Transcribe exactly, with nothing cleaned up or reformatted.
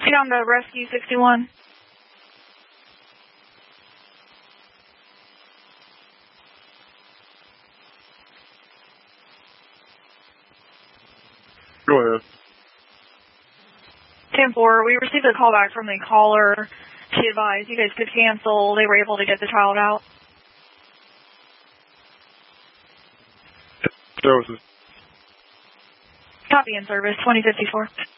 Get on to Rescue sixty-one. Go ahead. ten four, we received a call back from the caller. She advised you guys could cancel. They were able to get the child out. Services. Copy in service, twenty fifty-four.